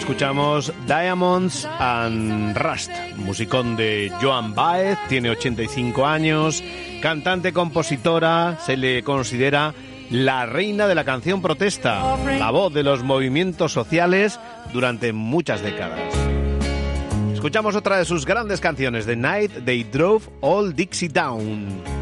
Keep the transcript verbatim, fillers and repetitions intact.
escuchamos Diamonds and Rust, musicón de Joan Baez, tiene ochenta y cinco años, cantante, compositora, se le considera la reina de la canción protesta, la voz de los movimientos sociales durante muchas décadas. Escuchamos otra de sus grandes canciones, The Night They Drove Old Dixie Down.